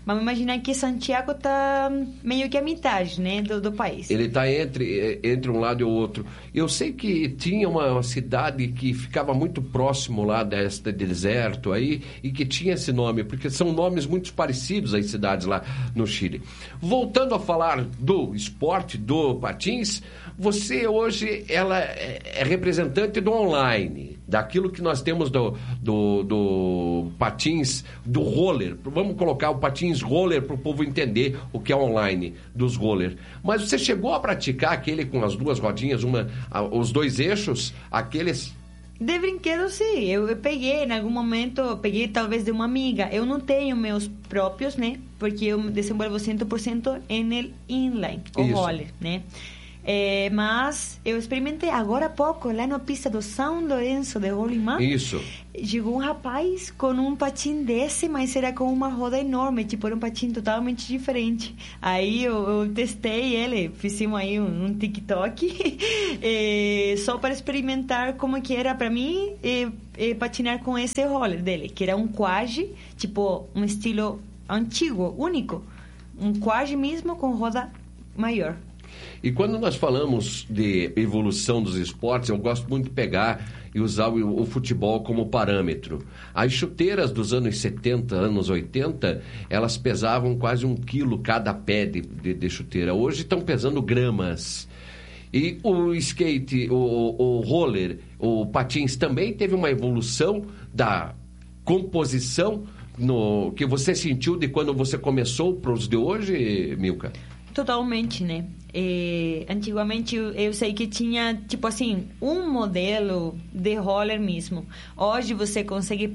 Vamos imaginar que Santiago está meio que a metade, né, do país. Ele está entre um lado e o outro. Eu sei que tinha uma cidade que ficava muito próximo lá deste deserto aí e que tinha esse nome, porque são nomes muito parecidos às cidades lá no Chile. Voltando a falar do esporte, do patins, você hoje ela é representante do online, daquilo que nós temos do patins, do roller. Vamos colocar o patins roller para o povo entender o que é online dos roller. Mas você chegou a praticar aquele com as duas rodinhas, os dois eixos, aqueles... De brinquedo, sim. Eu peguei, em algum momento, peguei talvez de uma amiga. Eu não tenho meus próprios, né? Porque eu desenvolvo 100% em inline, o roller, né? Mas eu experimentei agora há pouco, lá na pista do São Lourenço de Rolimã. Isso. Chegou um rapaz com um patim desse, mas era com uma roda enorme, tipo, era um patim totalmente diferente. Aí eu testei ele, fizemos aí um TikTok, só para experimentar como que era para mim patinar com esse roller dele, que era um quad, tipo, um estilo antigo, único. Um quad mesmo com roda maior. E quando nós falamos de evolução dos esportes, eu gosto muito de pegar e usar o futebol como parâmetro. As chuteiras dos anos 70, anos 80, elas pesavam quase 1 quilo cada pé de chuteira. Hoje estão pesando gramas. E o skate, o roller, o patins também teve uma evolução da composição que você sentiu de quando você começou para os de hoje, Milka? Totalmente, né? Antigamente eu sei que tinha, tipo assim, um modelo de roller mesmo. Hoje você consegue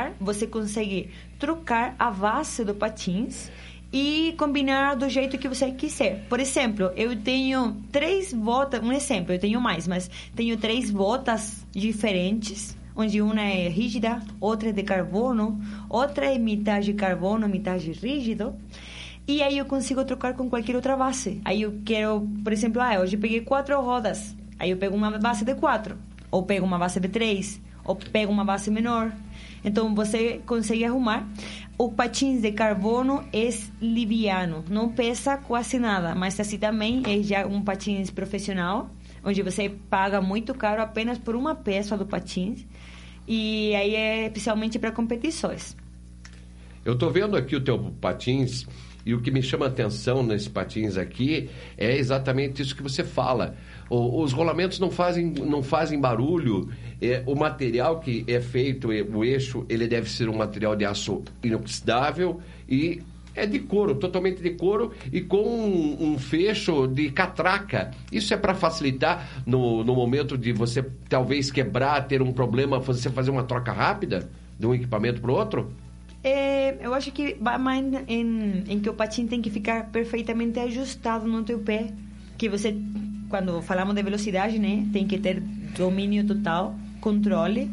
trocar a base do patins e combinar do jeito que você quiser. Por exemplo, eu tenho 3 botas, um exemplo, eu tenho mais, mas tenho 3 botas diferentes, onde uma é rígida, outra é de carbono, outra é metade carbono, metade rígido. E aí eu consigo trocar com qualquer outra base. Aí eu quero, por exemplo, hoje eu peguei 4 rodas. Aí eu pego uma base de 4. Ou pego uma base de 3. Ou pego uma base menor. Então você consegue arrumar. O patins de carbono é liviano. Não pesa quase nada. Mas assim também é já um patins profissional. Onde você paga muito caro apenas por uma peça do patins. E aí é especialmente para competições. Eu estou vendo aqui o teu patins... E o que me chama a atenção nesse patins aqui é exatamente isso que você fala. Os rolamentos não fazem barulho. O material que é feito, o eixo, ele deve ser um material de aço inoxidável e é de couro, totalmente de couro e com um fecho de catraca. Isso é para facilitar no momento de você talvez quebrar, ter um problema, você fazer uma troca rápida de um equipamento para o outro? Eu acho que vai mais em que o patim tem que ficar perfeitamente ajustado no teu pé. Que você, quando falamos de velocidade, né, tem que ter domínio total, controle.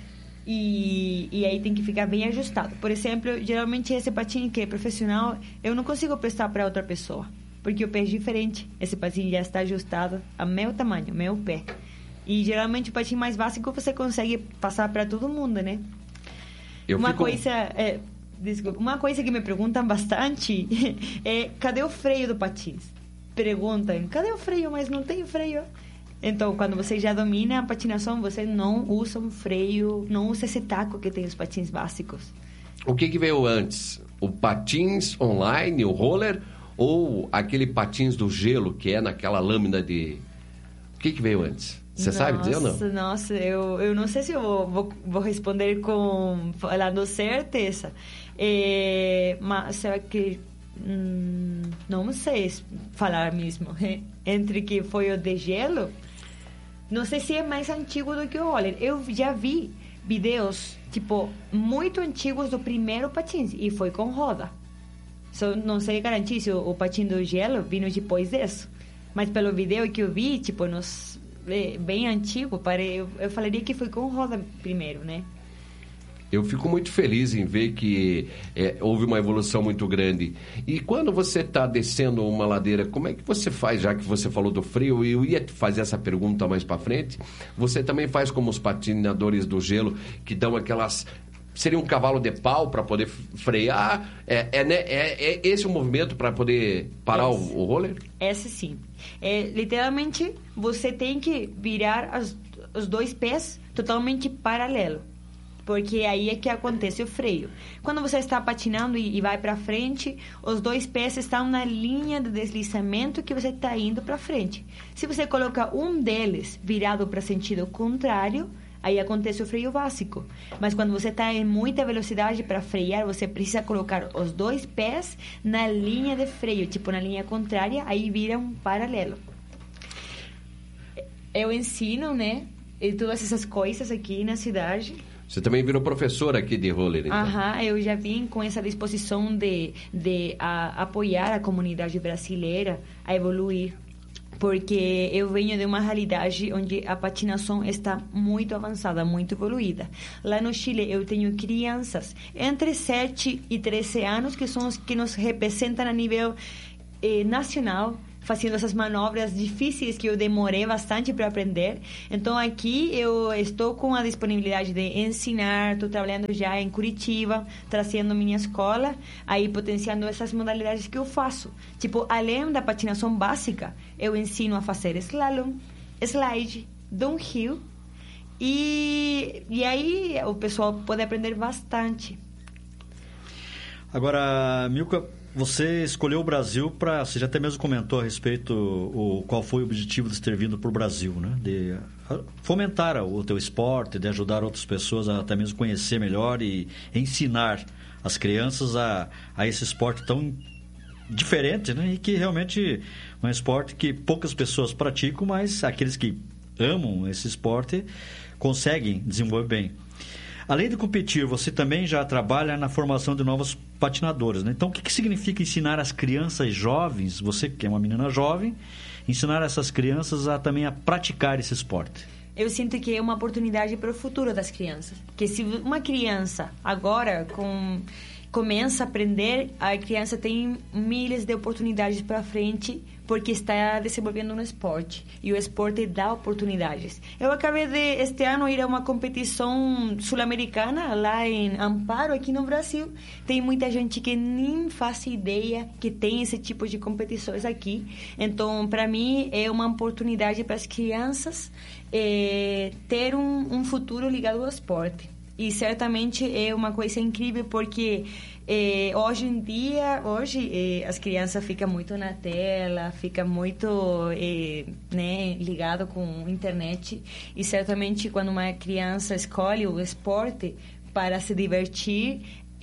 E aí tem que ficar bem ajustado. Por exemplo, geralmente esse patim que é profissional, eu não consigo prestar para outra pessoa. Porque o pé é diferente. Esse patim já está ajustado ao meu tamanho, meu pé. E geralmente o patim mais básico você consegue passar para todo mundo, né? Uma coisa que me perguntam bastante é cadê o freio do patins? Perguntam, cadê o freio? Mas não tem freio. Então, quando você já domina a patinação, você não usa um freio, não usa esse taco que tem os patins básicos. O que veio antes? O patins online, o roller, ou aquele patins do gelo que é naquela lâmina de... O que veio antes? Você sabe dizer ou não? Nossa, eu não sei se eu vou responder falando certeza. Mas será que... não sei falar mesmo. Entre que foi o de gelo, não sei se é mais antigo do que o roller. Eu já vi vídeos, tipo, muito antigos do primeiro patins, e foi com roda. Só não sei garantir se o patins do gelo vindo depois disso. Mas pelo vídeo que eu vi, tipo, bem antigo, eu falaria que foi com roda primeiro, né? Eu fico muito feliz em ver que houve uma evolução muito grande. E quando você está descendo uma ladeira, como é que você faz, já que você falou do freio? Eu ia te fazer essa pergunta mais para frente. Você também faz como os patinadores do gelo, que dão aquelas seria um cavalo de pau para poder frear? É esse o movimento para poder parar o roller? Esse sim. Literalmente, você tem que virar os dois pés totalmente paralelo. Porque aí é que acontece o freio. Quando você está patinando e vai para frente, os dois pés estão na linha de deslizamento que você está indo para frente. Se você coloca um deles virado para sentido contrário, aí acontece o freio básico. Mas quando você está em muita velocidade para frear, você precisa colocar os dois pés na linha de freio, tipo na linha contrária, aí vira um paralelo. Eu ensino, né, e todas essas coisas aqui na cidade. Você também virou professora aqui de roller, então? Eu já vim com essa disposição de apoiar a comunidade brasileira a evoluir. Porque eu venho de uma realidade onde a patinação está muito avançada, muito evoluída. Lá no Chile, eu tenho crianças entre 7 e 13 anos, que são os que nos representam a nível nacional, fazendo essas manobras difíceis que eu demorei bastante para aprender. Então, aqui eu estou com a disponibilidade de ensinar, estou trabalhando já em Curitiba, trazendo minha escola, aí potenciando essas modalidades que eu faço. Tipo, além da patinação básica, eu ensino a fazer slalom, slide, downhill, e aí o pessoal pode aprender bastante. Agora, Milka, você escolheu o Brasil para... Você já até mesmo comentou a respeito qual foi o objetivo de ter vindo para o Brasil, né? De fomentar o teu esporte, de ajudar outras pessoas a até mesmo conhecer melhor e ensinar as crianças a esse esporte tão diferente, né? E que realmente é um esporte que poucas pessoas praticam, mas aqueles que amam esse esporte conseguem desenvolver bem. Além de competir, você também já trabalha na formação de novos patinadores, né? Então, o que significa ensinar as crianças jovens, você que é uma menina jovem, ensinar essas crianças também a praticar esse esporte? Eu sinto que é uma oportunidade para o futuro das crianças. Que se uma criança agora começa a aprender, a criança tem milhares de oportunidades para frente, porque está desenvolvendo um esporte. E o esporte dá oportunidades. Eu acabei de, este ano, ir a uma competição sul-americana, lá em Amparo, aqui no Brasil. Tem muita gente que nem faz ideia que tem esse tipo de competições aqui. Então, para mim, é uma oportunidade para as crianças ter um futuro ligado ao esporte. E certamente é uma coisa incrível, porque hoje em dia, as crianças ficam muito na tela, ficam muito ligado com a internet. E certamente quando uma criança escolhe o esporte para se divertir,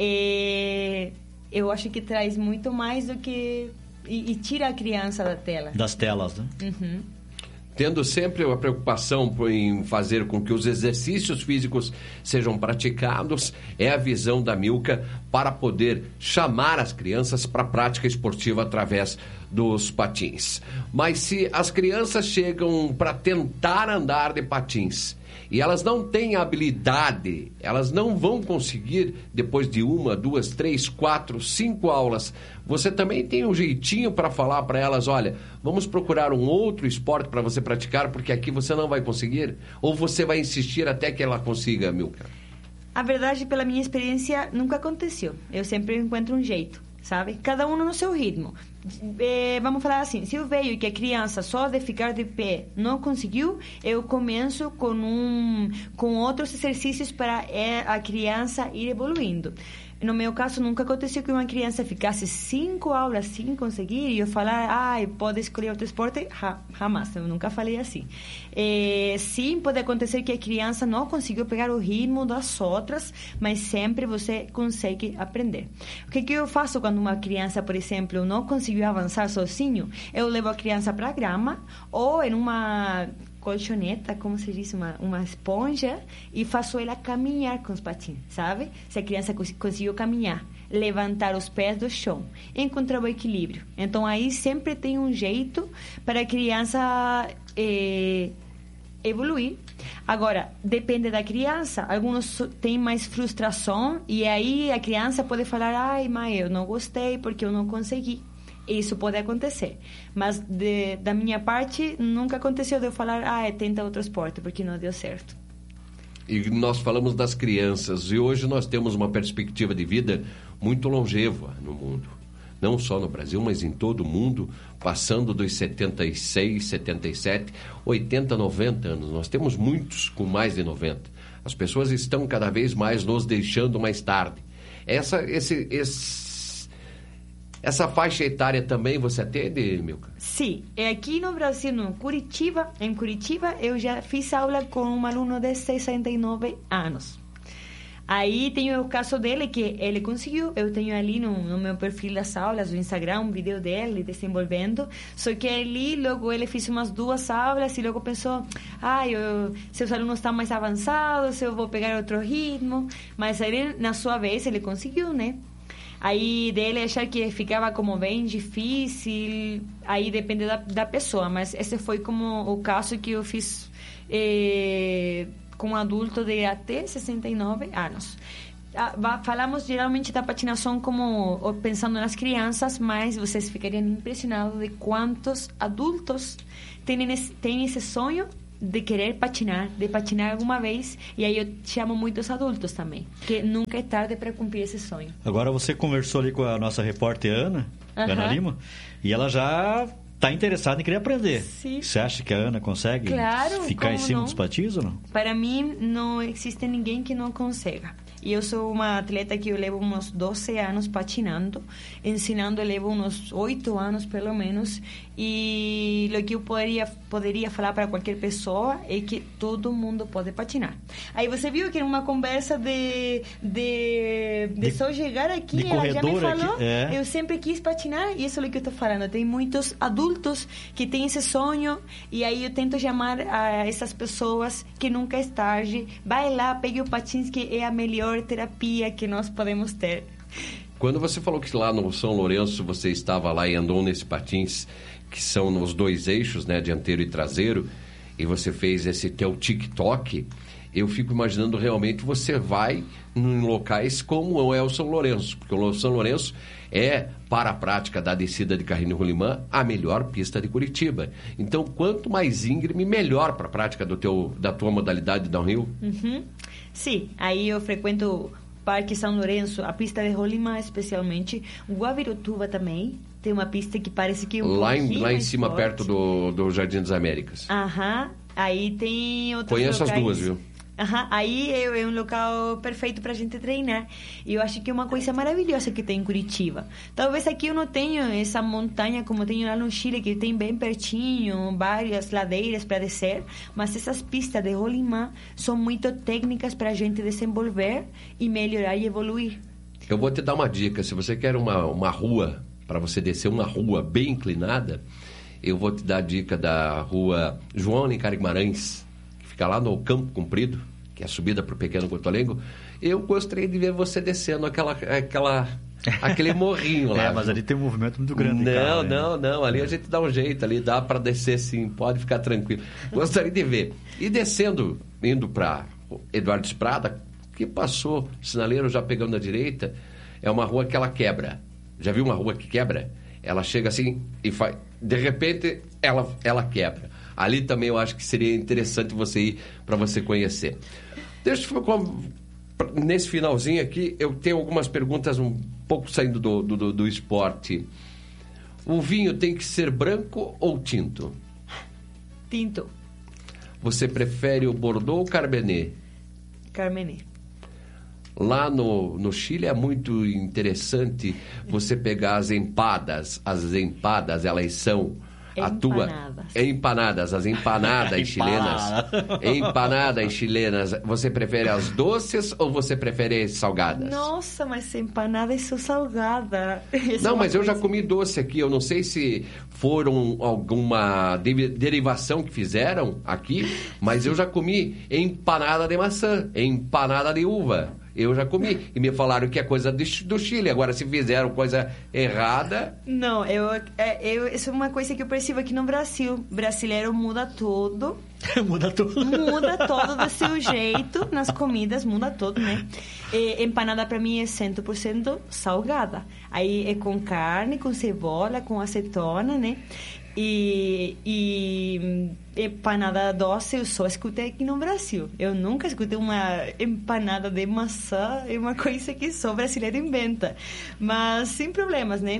eu acho que traz muito mais do que... E tira a criança da tela. Das telas, né? Uhum. Tendo sempre a preocupação em fazer com que os exercícios físicos sejam praticados, é a visão da Milka para poder chamar as crianças para a prática esportiva através dos patins. Mas se as crianças chegam para tentar andar de patins e elas não têm habilidade, elas não vão conseguir, depois de 1, 2, 3, 4, 5 aulas, você também tem um jeitinho para falar para elas, olha, vamos procurar um outro esporte para você praticar, porque aqui você não vai conseguir? Ou você vai insistir até que ela consiga, Milka? A verdade, pela minha experiência, nunca aconteceu. Eu sempre encontro um jeito, sabe? Cada um no seu ritmo. Vamos falar assim, se eu vejo que a criança só de ficar de pé não conseguiu, eu começo com outros exercícios para a criança ir evoluindo. No meu caso, nunca aconteceu que uma criança ficasse 5 aulas sem conseguir e eu falar, pode escolher outro esporte? Jamais, eu nunca falei assim. Sim, pode acontecer que a criança não conseguiu pegar o ritmo das outras, mas sempre você consegue aprender. O que eu faço quando uma criança, por exemplo, não conseguiu avançar sozinho? Eu levo a criança para a grama ou em uma colchoneta, como se diz, uma esponja, e faço ela caminhar com os patins, sabe? Se a criança conseguiu caminhar, levantar os pés do chão, encontrar o equilíbrio. Então, aí sempre tem um jeito para a criança evoluir. Agora, depende da criança. Alguns têm mais frustração e aí a criança pode falar, mãe, eu não gostei porque eu não consegui. Isso pode acontecer, mas da minha parte nunca aconteceu de eu falar, tenta outro esporte porque não deu certo. E nós falamos das crianças. E hoje nós temos uma perspectiva de vida muito longeva no mundo. Não só no Brasil, mas em todo o mundo, passando dos 76, 77, 80, 90 anos. Nós temos muitos com mais de 90. As pessoas estão cada vez mais nos deixando mais tarde. Essa faixa etária também você atende, Milka? Sim. Aqui no Brasil, em Curitiba, eu já fiz aula com um aluno de 69 anos. Aí tem o caso dele, que ele conseguiu. Eu tenho ali no meu perfil das aulas, no Instagram, um vídeo dele desenvolvendo. Só que ali, logo, ele fez umas 2 aulas e logo pensou, seus alunos estão mais avançados, eu vou pegar outro ritmo. Mas aí, na sua vez, ele conseguiu, né? Aí dele achar que ficava como bem difícil, aí depende da pessoa. Mas esse foi como o caso que eu fiz com um adulto de até 69 anos. Falamos geralmente da patinação como pensando nas crianças, mas vocês ficariam impressionados de quantos adultos têm esse sonho de querer patinar, de patinar alguma vez. E aí eu chamo muitos adultos também, que nunca é tarde para cumprir esse sonho. Agora você conversou ali com a nossa repórter Ana Lima, e ela já está interessada em querer aprender. Sim. Você acha que a Ana consegue ficar em cima dos patins ou não? Para mim, não existe ninguém que não consiga. E eu sou uma atleta que eu levo uns 12 anos patinando, ensinando eu levo uns 8 anos pelo menos, e o que eu poderia falar para qualquer pessoa é que todo mundo pode patinar. Aí você viu que numa conversa de só chegar aqui, ela já me falou, eu sempre quis patinar, e isso é o que eu estou falando. Tem muitos adultos que têm esse sonho, e aí eu tento chamar a essas pessoas que nunca é tarde. Vai lá, pegue o patins, que é a melhor terapia que nós podemos ter. Quando você falou que lá no São Lourenço você estava lá e andou nesse patins, que são nos 2 eixos, né, dianteiro e traseiro, e você fez esse teu TikTok, eu fico imaginando realmente você vai em locais como é o São Lourenço, porque o São Lourenço é, para a prática da descida de Carrinho Rolimã, a melhor pista de Curitiba. Então, quanto mais íngreme, melhor para a prática da tua modalidade downhill. Sim, aí eu frequento o Parque São Lourenço, a pista de Rolimã especialmente, Guabirutuba também, tem uma pista que parece que lá em cima, forte, perto do Jardim das Américas. Aí tem outros Conheço locais. As duas, viu? Aí é um local perfeito para a gente treinar. E eu acho que é uma coisa maravilhosa que tem em Curitiba. Talvez aqui eu não tenha essa montanha como tenho lá no Chile, que tem bem pertinho, várias ladeiras para descer, mas essas pistas de rolimã são muito técnicas para a gente desenvolver e melhorar e evoluir. Eu vou te dar uma dica. Se você quer uma rua, para você descer uma rua bem inclinada, eu vou te dar a dica da rua João Alencar Guimarães, fica lá no Campo Comprido, que é a subida para o Pequeno Cotolengo. Eu gostaria de ver você descendo aquele morrinho lá. Mas ali tem um movimento muito grande. Não. Ali a gente dá um jeito, ali dá para descer sim, pode ficar tranquilo. Gostaria de ver. E descendo, indo para Eduardo Esprada, que passou, sinaleiro já pegando a direita, é uma rua que ela quebra. Já viu uma rua que quebra? Ela chega assim e faz... De repente, ela quebra. Ali também eu acho que seria interessante você ir para você conhecer. Nesse finalzinho aqui, eu tenho algumas perguntas um pouco saindo do esporte. O vinho tem que ser branco ou tinto? Tinto. Você prefere o Bordeaux ou Cabernet? Cabernet. Lá no Chile é muito interessante você pegar as empadas. As empadas, elas são... Empanadas, as empanadas chilenas. Empanadas chilenas. Você prefere as doces ou você prefere as salgadas? Nossa, mas empanadas são salgadas. Não, mas eu já comi doce aqui. Eu não sei se foram alguma derivação que fizeram aqui, mas eu já comi empanada de maçã, empanada de uva. Eu já comi. E me falaram que é coisa do Chile. Agora, se fizeram coisa errada... Não, isso é uma coisa que eu percebo aqui no Brasil. O brasileiro muda tudo. Muda tudo. Muda todo do seu jeito. Nas comidas, muda tudo, né? Empanada, para mim, é 100% salgada. Aí é com carne, com cebola, com acetona, né? E empanada doce eu só escutei aqui no Brasil. Eu nunca escutei uma empanada de maçã, é uma coisa que só brasileiro inventa. Mas sem problemas, né?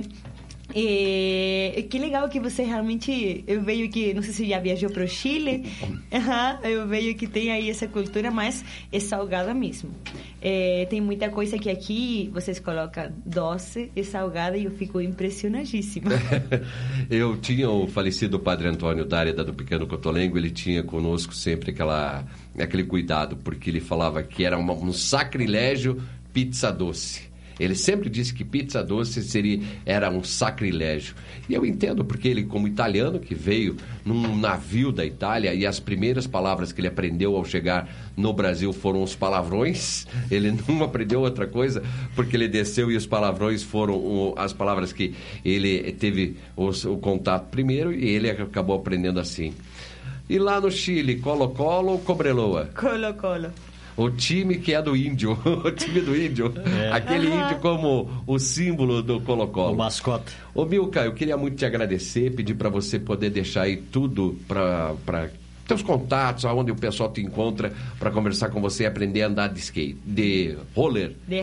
E que legal que você realmente... Eu vejo que... Não sei se já viajou para o Chile. Eu vejo que tem aí essa cultura, mas é salgada mesmo. Tem muita coisa que aqui vocês colocam doce e salgada e eu fico impressionadíssima. Eu tinha o falecido Padre Antônio Dárida do Pequeno Cotolengo, ele tinha conosco sempre aquele cuidado, porque ele falava que era um sacrilégio pizza doce. Ele sempre disse que pizza doce era um sacrilégio. E eu entendo, porque ele, como italiano, que veio num navio da Itália, e as primeiras palavras que ele aprendeu ao chegar no Brasil foram os palavrões. Ele não aprendeu outra coisa, porque ele desceu e os palavrões foram as palavras que ele teve o contato primeiro, e ele acabou aprendendo assim. E lá no Chile, Colo-Colo ou Cobreloa? Colo-Colo. O time que é do índio, o time do índio, aquele índio como o símbolo do Colo-Colo. O mascote. Ô Milka, eu queria muito te agradecer, pedir para você poder deixar aí tudo para teus contatos, aonde o pessoal te encontra para conversar com você e aprender a andar de skate, de roller.